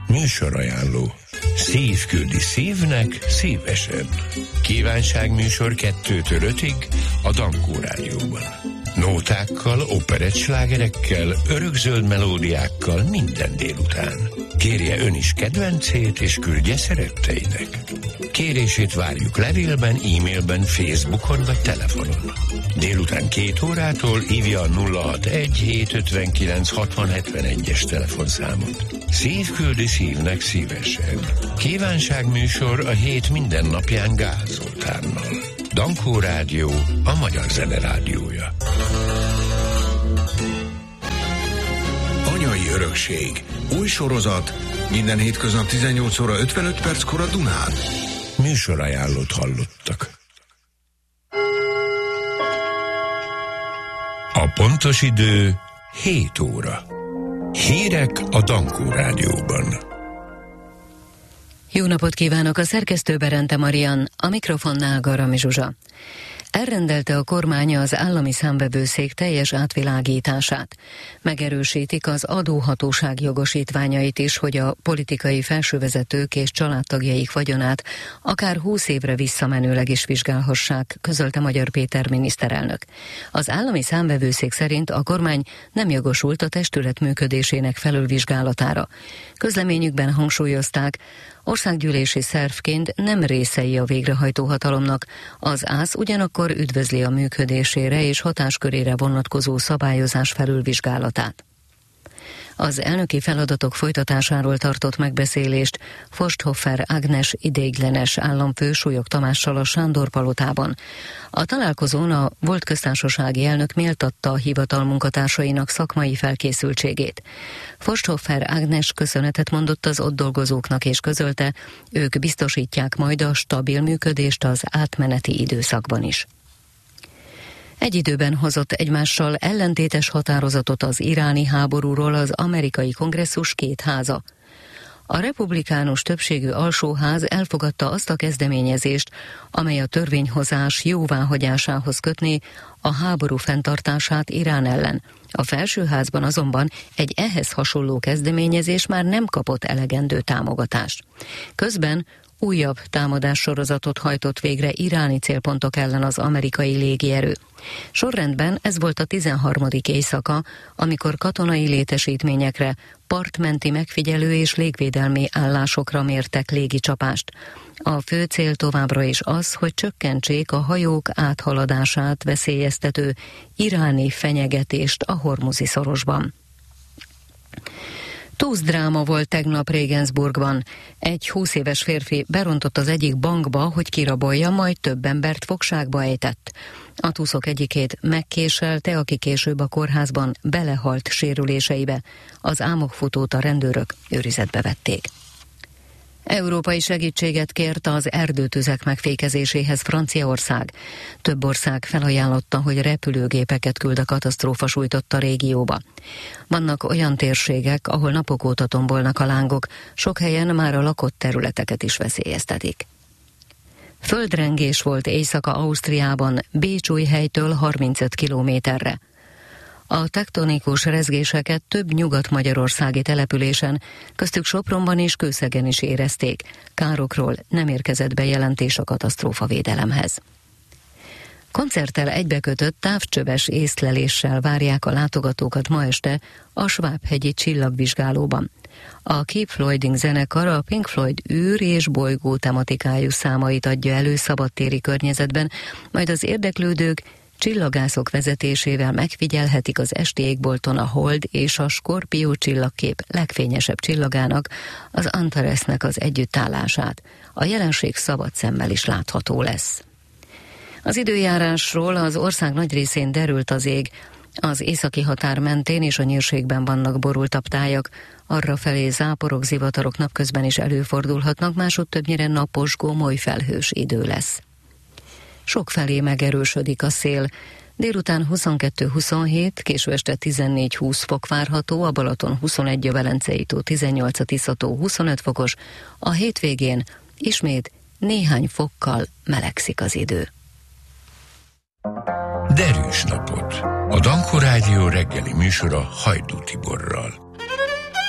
Műsorajánló. Szív küldi szívnek szívesen. Kívánságműsor 2-től 5-ig a Dankó Rádióban. Nótákkal, operettslágerekkel, örökzöld melódiákkal minden délután. Kérje ön is kedvencét, és küldje szeretteinek. Kérését várjuk levélben, e-mailben, Facebookon vagy telefonon. Délután 2 órától hívja a 061 759 6071-es telefonszámot. Szív küldi szívnek szívesen. Kívánságműsor a hét minden napján Gál Zoltánnal. Dankó Rádió, a magyar zene rádiója. Anyai örökség. Új sorozat. Minden hétköznap 18 óra 55 perckor a Dunán. Műsorajánlót hallottak. A pontos idő 7 óra. Hírek a Dankó Rádióban. Jó napot kívánok, a szerkesztő Berente Marian, a mikrofonnál Garami Zsuzsa. Elrendelte a kormány az állami számvevőszék teljes átvilágítását. Megerősítik az adóhatóság jogosítványait is, hogy a politikai felsővezetők és családtagjaik vagyonát akár 20 évre visszamenőleg is vizsgálhassák, közölte Magyar Péter miniszterelnök. Az állami számvevőszék szerint a kormány nem jogosult a testület működésének felülvizsgálatára. Közleményükben hangsúlyozták, országgyűlési szervként nem részei a végrehajtó hatalomnak, az ÁSZ ugyanakkor üdvözli a működésére és hatáskörére vonatkozó szabályozás felülvizsgálatát. Az elnöki feladatok folytatásáról tartott megbeszélést Forsthofer Ágnes ideiglenes államfő Súlyog Tamással a Sándor-palotában. A találkozón a volt köztársasági elnök méltatta a hivatal munkatársainak szakmai felkészültségét. Forsthofer Ágnes köszönetet mondott az ott dolgozóknak és közölte, ők biztosítják majd a stabil működést az átmeneti időszakban is. Egy időben hozott egymással ellentétes határozatot az iráni háborúról az amerikai kongresszus két háza. A republikánus többségű alsóház elfogadta azt a kezdeményezést, amely a törvényhozás jóváhagyásához kötné a háború fenntartását Irán ellen. A felsőházban azonban egy ehhez hasonló kezdeményezés már nem kapott elegendő támogatást. Közben újabb támadássorozatot hajtott végre iráni célpontok ellen az amerikai légierő. Sorrendben ez volt a 13. éjszaka, amikor katonai létesítményekre, partmenti megfigyelő és légvédelmi állásokra mértek légicsapást. A fő cél továbbra is az, hogy csökkentsék a hajók áthaladását veszélyeztető iráni fenyegetést a Hormuzi szorosban. Túszdráma volt tegnap Regensburgban. Egy 20 éves férfi berontott az egyik bankba, hogy kirabolja, majd több embert fogságba ejtett. A túszok egyikét megkéselte, aki később a kórházban belehalt sérüléseibe. Az álmokfutót a rendőrök őrizetbe vették. Európai segítséget kért az erdőtüzek megfékezéséhez Franciaország. Több ország felajánlotta, hogy repülőgépeket küld a katasztrófa sújtotta régióba. Vannak olyan térségek, ahol napok óta tombolnak a lángok, sok helyen már a lakott területeket is veszélyeztetik. Földrengés volt éjszaka Ausztriában, Bécsújhelytől 35 kilométerre. A tektonikus rezgéseket több nyugat-magyarországi településen, köztük Sopronban és Kőszegen is érezték. Károkról nem érkezett bejelentés a katasztrófavédelemhez. Koncerttel egybekötött távcsöves észleléssel várják a látogatókat ma este a Svábhegyi Csillagvizsgálóban. A Keep Floyding zenekar a Pink Floyd űr és bolygó tematikájú számait adja elő szabadtéri környezetben, majd az érdeklődők csillagászok vezetésével megfigyelhetik az esti égbolton a Hold és a Skorpió csillagkép legfényesebb csillagának, az Antaresnek az együttállását. A jelenség szabad szemmel is látható lesz. Az időjárásról: az ország nagy részén derült az ég, az északi határ mentén és a nyírségben vannak borultabb tájak, arrafelé záporok, zivatarok napközben is előfordulhatnak, másod többnyire napos, gomoly felhős idő lesz. Sokfelé megerősödik a szél. Délután 22-27, késő este 14-20 fok várható, a Balaton 21, a Velencei tó 18, a Tiszató 25 fokos, a hétvégén ismét néhány fokkal melegszik az idő. Derűs napot! A Dankó Rádió reggeli műsora Hajdú Tiborral.